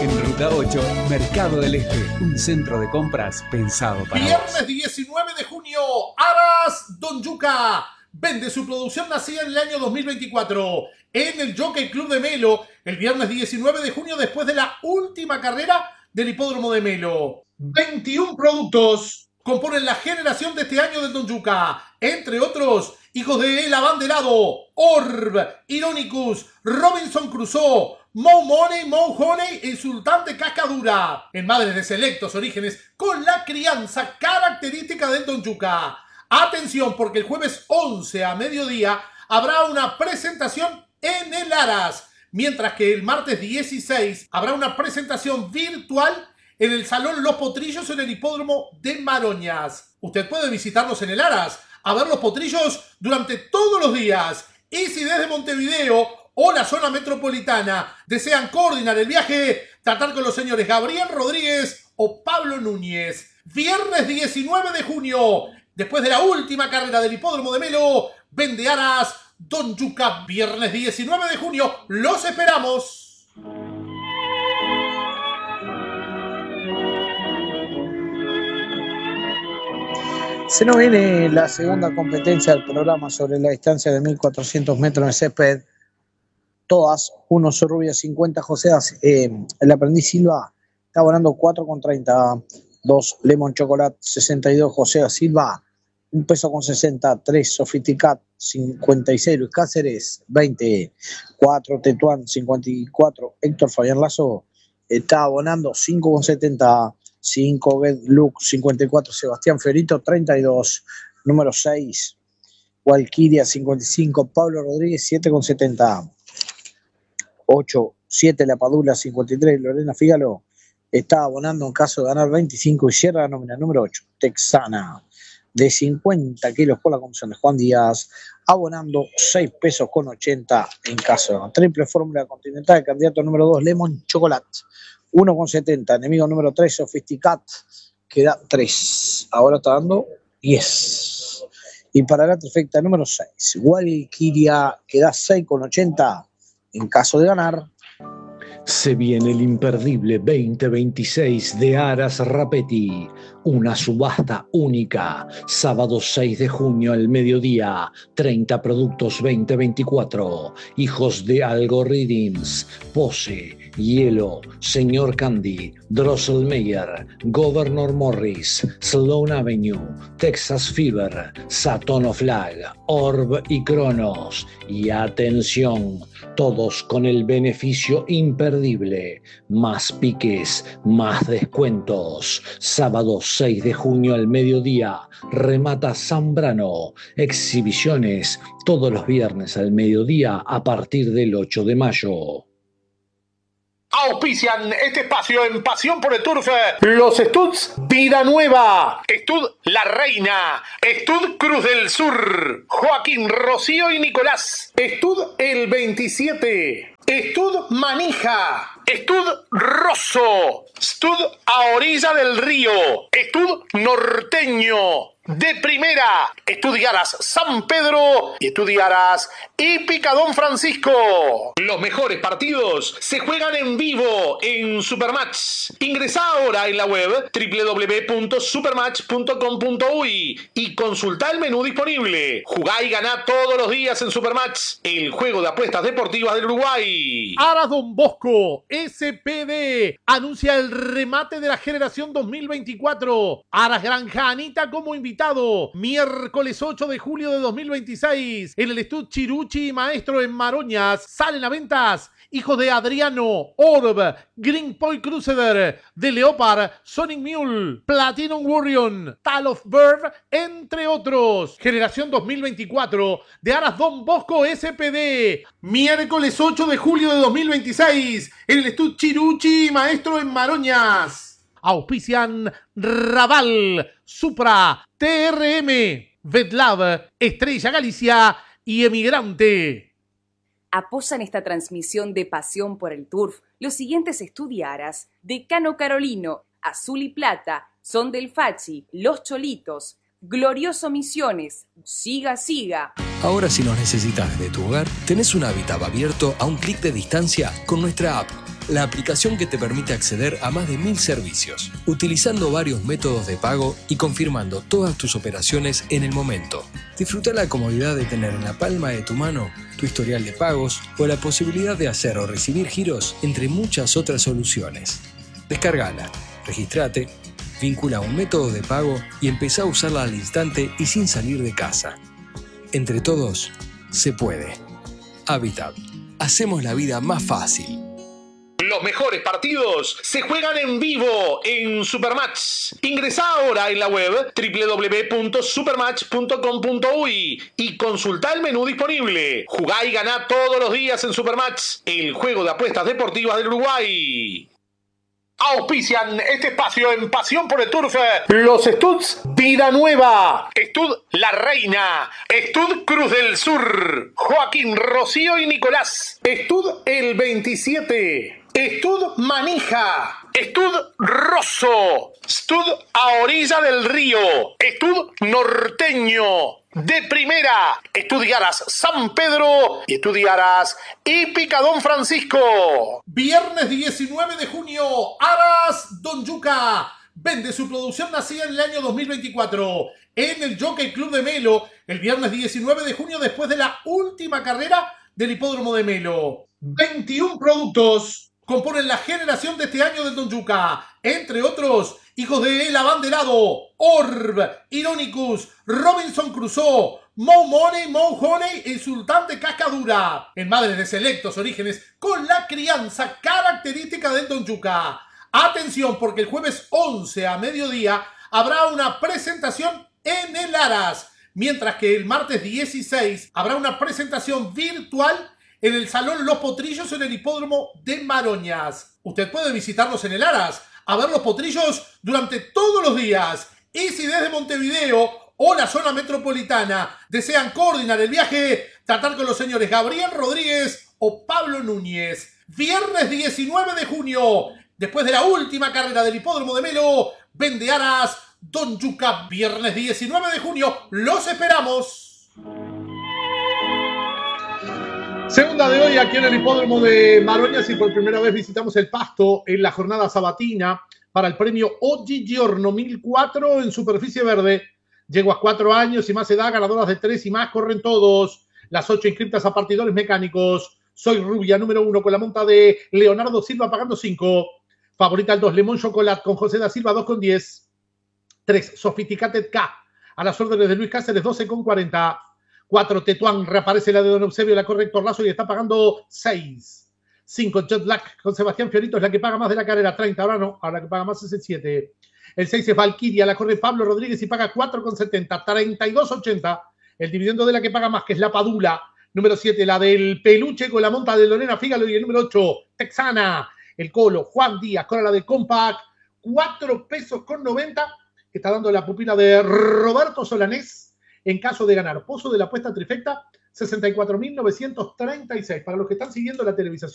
En Ruta 8, Mercado del Este, un centro de compras pensado para Viernes vos. 19 de junio, Aras Don Yuca vende su producción nacida en el año 2024 en el Jockey Club de Melo el viernes 19 de junio después de la última carrera del hipódromo de Melo. 21 productos componen la generación de este año del Don Yuca, entre otros hijos de El Abanderado, Orb, Ironicus, Robinson Crusoe, Mo Money, Mo Honey y Sultán de Cascadura, en madres de selectos orígenes con la crianza característica del Don Yuca. Atención, porque el jueves 11 a mediodía habrá una presentación en el Aras, mientras que el martes 16 habrá una presentación virtual en el Salón Los Potrillos en el hipódromo de Maroñas. Usted puede visitarnos en el Aras a ver los potrillos durante todos los días. Y si desde Montevideo o la zona metropolitana desean coordinar el viaje, tratar con los señores Gabriel Rodríguez o Pablo Núñez. Viernes 19 de junio, después de la última carrera del hipódromo de Melo, vende Aras Don Yuca. Viernes 19 de junio, los esperamos. Se nos viene la segunda competencia del programa sobre la distancia de 1400 metros de césped. Todas, uno Sorrubia 50, José, el aprendiz Silva está ganando 4,30. 2 Lemon Chocolate 62, José Silva, 1 peso con 60. 3 Sofiticat 56, Luis Cáceres 20. 4 Tetuán 54, Héctor Fabián Lazo está abonando 5,70. 5 Get Look 54, Sebastián Fiorito 32. Número 6 Walquiria 55, Pablo Rodríguez 7,70. 8 7 La Padula 53, Lorena Fígalo está abonando en caso de ganar 25 y cierra la nómina. Número 8 Texana de 50 kilos por la comisión de Juan Díaz, abonando 6 pesos con 80 en caso de ganar. Triple Fórmula Continental, candidato número 2 Lemon Chocolate 1,70. Enemigo número 3 Sofiticat, que da 3, ahora está dando 10. Y para la trifecta número 6 Walquiria, que da 6,80 en caso de ganar. Se viene el imperdible 2026 de Aras Rapetti, una subasta única, sábado 6 de junio al mediodía, 30 productos 2024, hijos de Algorithms, Pose, Hielo, Señor Candy, Drosselmeyer, Governor Morris, Sloan Avenue, Texas Fever, Saturn Flag, Orb y Cronos. Y atención, todos con el beneficio imperdible, más piques, más descuentos. Sábado 6 de junio al mediodía, remata Zambrano. Exhibiciones todos los viernes al mediodía a partir del 8 de mayo. Auspician este espacio en Pasión por el Turf los Studs Vida Nueva, Stud La Reina, Stud Cruz del Sur, Joaquín, Rocío y Nicolás, Stud El 27, Stud Manija, Stud Rosso, Stud A Orilla del Río, Stud Norteño. De primera, Estudiaras San Pedro y Estudiaras Hípica Don Francisco. Los mejores partidos se juegan en vivo en Supermatch. Ingresá ahora en la web www.supermatch.com.uy y consultá el menú disponible. Jugá y ganá todos los días en Supermatch, el juego de apuestas deportivas del Uruguay. Aras Don Bosco, SPD, anuncia el remate de la generación 2024. Aras Granja Anita como invitado. Miércoles 8 de julio de 2026 en el Estud Chiruchi y Maestro en Maroñas. Salen a ventas hijos de Adriano, Orb, Green Point Crusader, de Leopard, Sonic Mule, Platinum Warrior, Tal of Bird, entre otros. Generación 2024 de Aras Don Bosco SPD. Miércoles 8 de julio de 2026 en el Estud Chiruchi y Maestro en Maroñas. Auspician Raval, Supra, TRM, Vetlab, Estrella Galicia y Emigrante. Apoyan esta transmisión de Pasión por el Turf los siguientes Estudiaras: Decano Carolino, Azul y Plata, Son del Fachi, Los Cholitos, Glorioso Misiones, Siga Siga. Ahora, si nos necesitas de tu hogar, tenés un hábitat abierto a un clic de distancia con nuestra app. la aplicación que te permite acceder a más de 1000 servicios, utilizando varios métodos de pago y confirmando todas tus operaciones en el momento. Disfruta la comodidad de tener en la palma de tu mano tu historial de pagos o la posibilidad de hacer o recibir giros entre muchas otras soluciones. Descárgala, registrate, vincula un método de pago y empezá a usarla al instante y sin salir de casa. Entre todos, se puede. Habitat. Hacemos la vida más fácil. Los mejores partidos se juegan en vivo en Supermatch. Ingresá ahora en la web www.supermatch.com.uy y consultá el menú disponible. Jugá y ganá todos los días en Supermatch, el juego de apuestas deportivas del Uruguay. Auspician este espacio en Pasión por el Turf los Studs Vida Nueva, Stud La Reina, Stud Cruz del Sur, Joaquín, Rocío y Nicolás, Stud El 27, Stud Manija, Stud Rosso, Stud A Orilla del Río, Stud Norteño, de Primera, Estudiaras San Pedro y Estudiaras Hípica Don Francisco. Viernes 19 de junio, Aras Don Yuca vende su producción nacida en el año 2024 en el Jockey Club de Melo el viernes 19 de junio después de la última carrera del hipódromo de Melo. 21 productos componen la generación de este año del Don Yuca, entre otros hijos de El Abanderado, Orb, Ironicus, Robinson Crusoe, Mo Money, Mo Honey y Sultán de Cascadura, en madres de selectos orígenes con la crianza característica del Don Yuca. Atención, porque el jueves 11 a mediodía habrá una presentación en el Aras, mientras que el martes 16 habrá una presentación virtual en el Salón Los Potrillos en el hipódromo de Maroñas. Usted puede visitarnos en el Aras a ver los potrillos durante todos los días. Y si desde Montevideo o la zona metropolitana desean coordinar el viaje, tratar con los señores Gabriel Rodríguez o Pablo Núñez. Viernes 19 de junio, después de la última carrera del hipódromo de Melo, vende Aras Don Yuca. Viernes 19 de junio, los esperamos. Segunda de hoy aquí en el hipódromo de Maroñas y por primera vez visitamos el pasto en la jornada sabatina para el premio Oggi Giorno 1004 en superficie verde. Yeguas 4 años y más edad, ganadoras de 3 y más, corren todos. Las 8 inscritas a partidores mecánicos. Soy Rubia, número 1, con la monta de Leonardo Silva pagando 5. Favorita el 2, Lemon Chocolate con José da Silva 2,10. 3, Sophisticated K a las órdenes de Luis Cáceres 12,40. 4, Tetuán, reaparece la de Don Eusebio, la corre Héctor Lazo y está pagando 6. 5, Jet Lag con Sebastián Fiorito es la que paga más de la carrera, 30. Ahora no, ahora la que paga más es el 7. El 6 es Valkyria, la corre Pablo Rodríguez y paga 4,70. 32,80. El dividendo de la que paga más, que es la Padula. Número 7, la del Peluche con la monta de Lorena Fígalo. Y el número 8, Texana, el Colo, Juan Díaz, con la de Compact, 4 pesos con 90. Que está dando la pupila de Roberto Solanés. En caso de ganar, pozo de la apuesta trifecta, 64.936. Para los que están siguiendo la televisación.